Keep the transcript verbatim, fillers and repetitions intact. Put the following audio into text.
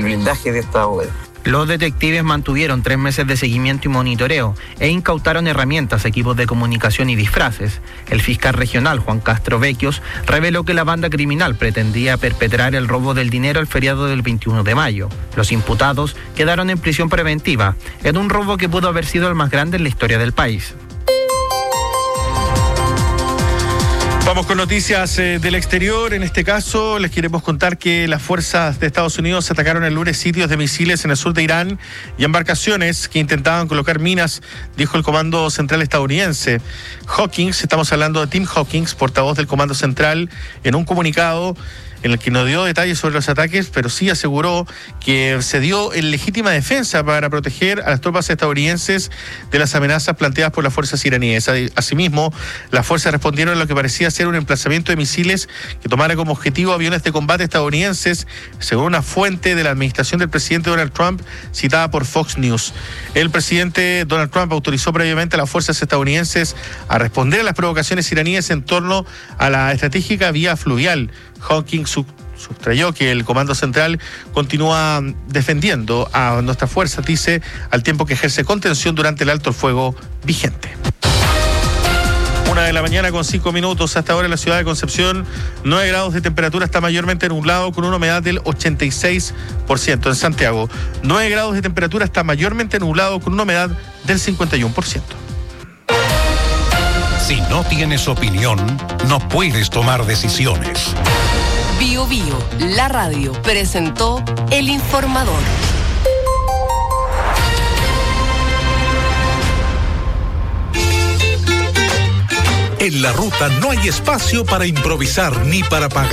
y blindaje de esta bóveda. Los detectives mantuvieron tres meses de seguimiento y monitoreo e incautaron herramientas, equipos de comunicación y disfraces. El fiscal regional, Juan Castro Vecchios, reveló que la banda criminal pretendía perpetrar el robo del dinero el feriado del veintiuno de mayo. Los imputados quedaron en prisión preventiva, en un robo que pudo haber sido el más grande en la historia del país. Vamos con noticias eh, del exterior. En este caso, les queremos contar que las fuerzas de Estados Unidos atacaron el lunes sitios de misiles en el sur de Irán y embarcaciones que intentaban colocar minas, dijo el Comando Central estadounidense. Hawkins, estamos hablando de Tim Hawkins, portavoz del Comando Central, en un comunicado en el que no dio detalles sobre los ataques, pero sí aseguró que se dio en legítima defensa para proteger a las tropas estadounidenses de las amenazas planteadas por las fuerzas iraníes. Asimismo, las fuerzas respondieron a lo que parecía ser un emplazamiento de misiles que tomara como objetivo aviones de combate estadounidenses, según una fuente de la administración del presidente Donald Trump, citada por Fox News. El presidente Donald Trump autorizó previamente a las fuerzas estadounidenses a responder a las provocaciones iraníes en torno a la estratégica vía fluvial. Hawkins sustrayó que el Comando Central continúa defendiendo a nuestras fuerzas, dice, al tiempo que ejerce contención durante el alto el fuego vigente. Una de la mañana con cinco minutos. Hasta ahora en la ciudad de Concepción, nueve grados de temperatura, está mayormente nublado con una humedad del ochenta y seis por ciento. En Santiago, nueve grados de temperatura, está mayormente nublado con una humedad del cincuenta y uno por ciento. Si no tienes opinión, no puedes tomar decisiones. Bio Bio, la radio, presentó El Informador. En la ruta no hay espacio para improvisar ni para pagar.